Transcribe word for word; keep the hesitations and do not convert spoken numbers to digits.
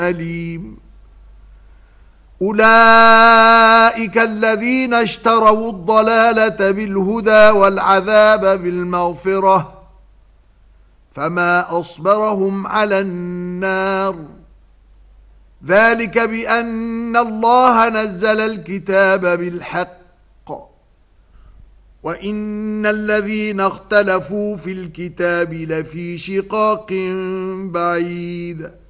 أليم أولئك الذين اشتروا الضلالة بالهدى والعذاب بالمغفرة فما أصبرهم على النار ذلك بأن الله نزل الكتاب بالحق وَإِنَّ الَّذِينَ اخْتَلَفُوا فِي الْكِتَابِ لَفِي شِقَاقٍ بَعِيدٍ